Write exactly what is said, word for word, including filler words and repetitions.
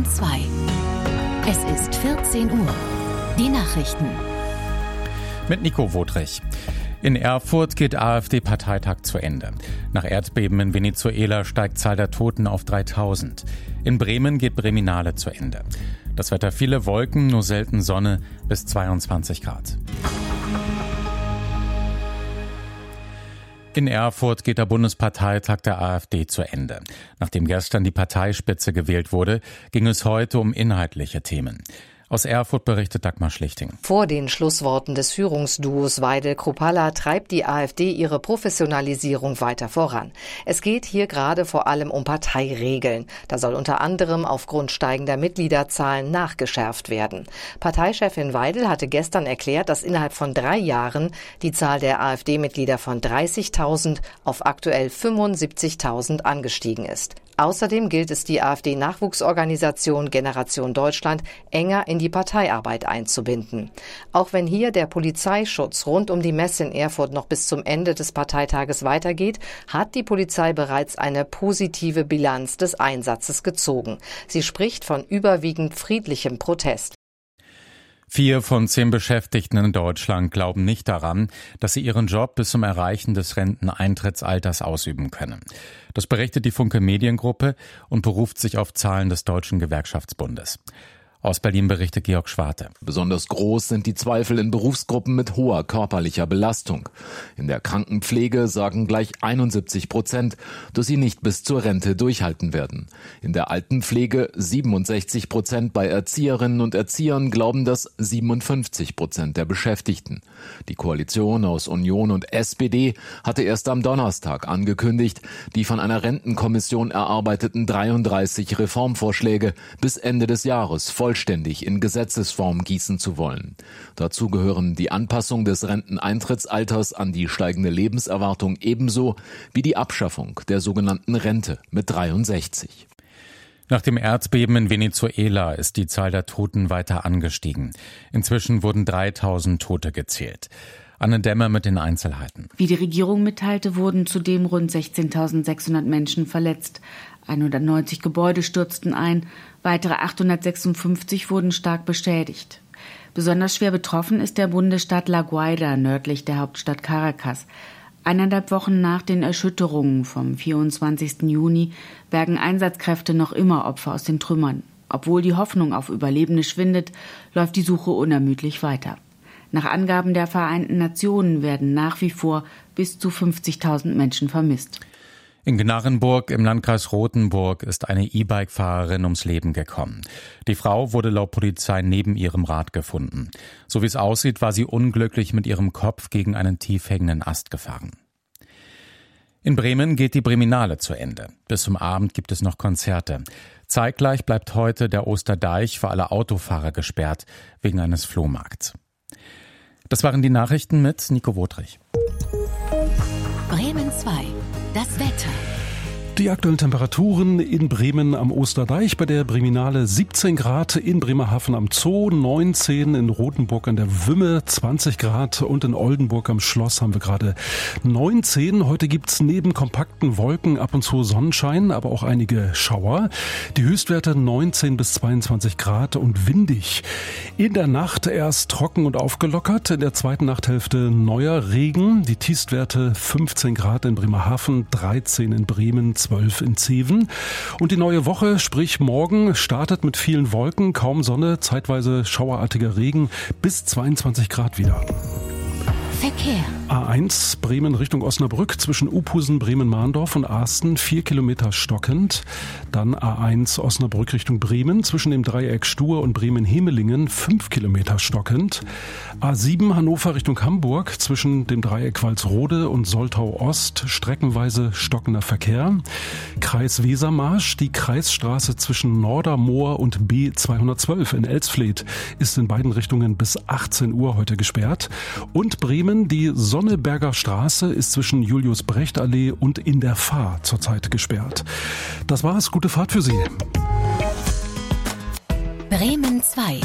zwei. Es ist vierzehn Uhr. Die Nachrichten. Mit Nico Wodrich. In Erfurt geht AfD-Parteitag zu Ende. Nach Erdbeben in Venezuela steigt Zahl der Toten auf dreitausend. In Bremen geht Breminale zu Ende. Das Wetter: viele Wolken, nur selten Sonne, bis zweiundzwanzig Grad. In Erfurt geht der Bundesparteitag der AfD zu Ende. Nachdem gestern die Parteispitze gewählt wurde, ging es heute um inhaltliche Themen. Aus Erfurt berichtet Dagmar Schlichting. Vor den Schlussworten des Führungsduos Weidel-Kruppalla treibt die AfD ihre Professionalisierung weiter voran. Es geht hier gerade vor allem um Parteiregeln. Da soll unter anderem aufgrund steigender Mitgliederzahlen nachgeschärft werden. Parteichefin Weidel hatte gestern erklärt, dass innerhalb von drei Jahren die Zahl der AfD-Mitglieder von dreißigtausend auf aktuell fünfundsiebzigtausend angestiegen ist. Außerdem gilt es, die AfD-Nachwuchsorganisation Generation Deutschland enger in die Parteiarbeit einzubinden. Auch wenn hier der Polizeischutz rund um die Messe in Erfurt noch bis zum Ende des Parteitages weitergeht, hat die Polizei bereits eine positive Bilanz des Einsatzes gezogen. Sie spricht von überwiegend friedlichem Protest. Vier von zehn Beschäftigten in Deutschland glauben nicht daran, dass sie ihren Job bis zum Erreichen des Renteneintrittsalters ausüben können. Das berichtet die Funke Mediengruppe und beruft sich auf Zahlen des Deutschen Gewerkschaftsbundes. Aus Berlin berichtet Georg Schwarte. Besonders groß sind die Zweifel in Berufsgruppen mit hoher körperlicher Belastung. In der Krankenpflege sagen gleich einundsiebzig Prozent, dass sie nicht bis zur Rente durchhalten werden. In der Altenpflege siebenundsechzig Prozent, bei Erzieherinnen und Erziehern glauben das siebenundfünfzig Prozent der Beschäftigten. Die Koalition aus Union und S P D hatte erst am Donnerstag angekündigt, die von einer Rentenkommission erarbeiteten dreiunddreißig Reformvorschläge bis Ende des Jahres voll vollständig in Gesetzesform gießen zu wollen. Dazu gehören die Anpassung des Renteneintrittsalters an die steigende Lebenserwartung ebenso wie die Abschaffung der sogenannten Rente mit dreiundsechzig. Nach dem Erdbeben in Venezuela ist die Zahl der Toten weiter angestiegen. Inzwischen wurden dreitausend Tote gezählt. Anne Dämmer mit den Einzelheiten. Wie die Regierung mitteilte, wurden zudem rund sechzehntausendsechshundert Menschen verletzt. hundertneunzig Gebäude stürzten ein, weitere achthundertsechsundfünfzig wurden stark beschädigt. Besonders schwer betroffen ist der Bundesstaat La Guaira nördlich der Hauptstadt Caracas. Eineinhalb Wochen nach den Erschütterungen vom vierundzwanzigsten Juni bergen Einsatzkräfte noch immer Opfer aus den Trümmern. Obwohl die Hoffnung auf Überlebende schwindet, läuft die Suche unermüdlich weiter. Nach Angaben der Vereinten Nationen werden nach wie vor bis zu fünfzigtausend Menschen vermisst. In Gnarrenburg im Landkreis Rothenburg ist eine E-Bike-Fahrerin ums Leben gekommen. Die Frau wurde laut Polizei neben ihrem Rad gefunden. So wie es aussieht, war sie unglücklich mit ihrem Kopf gegen einen tief hängenden Ast gefahren. In Bremen geht die Breminale zu Ende. Bis zum Abend gibt es noch Konzerte. Zeitgleich bleibt heute der Osterdeich für alle Autofahrer gesperrt, wegen eines Flohmarkts. Das waren die Nachrichten mit Nico Wodrich. Bremen zwei. Das Wetter. Die aktuellen Temperaturen in Bremen am Osterdeich, bei der Breminale siebzehn Grad, in Bremerhaven am Zoo neunzehn, in Rothenburg an der Wümme zwanzig Grad und in Oldenburg am Schloss haben wir gerade neunzehn. Heute gibt's neben kompakten Wolken ab und zu Sonnenschein, aber auch einige Schauer. Die Höchstwerte neunzehn bis zweiundzwanzig Grad und windig. In der Nacht erst trocken und aufgelockert, in der zweiten Nachthälfte neuer Regen. Die Tiefstwerte fünfzehn Grad in Bremerhaven, dreizehn in Bremen, zwölf in Zeven. Und die neue Woche, sprich morgen, startet mit vielen Wolken, kaum Sonne, zeitweise schauerartiger Regen, bis zweiundzwanzig Grad wieder. Verkehr. A eins Bremen Richtung Osnabrück zwischen Uphusen, Bremen-Mahndorf und Arsten vier Kilometer stockend. Dann A eins Osnabrück Richtung Bremen zwischen dem Dreieck Stur und Bremen-Hemelingen fünf Kilometer stockend. A sieben Hannover Richtung Hamburg zwischen dem Dreieck Walsrode und Soltau-Ost streckenweise stockender Verkehr. Kreis Wesermarsch, die Kreisstraße zwischen Nordermoor und B zweihundertzwölf in Elsfleth ist in beiden Richtungen bis achtzehn Uhr heute gesperrt. Und Bremen, die Sonneberger Straße ist zwischen Julius-Brecht-Allee und in der Fahr zurzeit gesperrt. Das war's, gute Fahrt für Sie. Bremen zwei.